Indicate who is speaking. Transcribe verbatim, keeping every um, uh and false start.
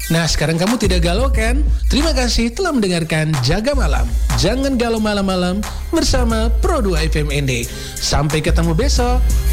Speaker 1: Nah, sekarang kamu tidak galau kan? Terima kasih telah mendengarkan Jaga Malam. Jangan galau malam-malam bersama Pro dua F M N D. Sampai ketemu besok.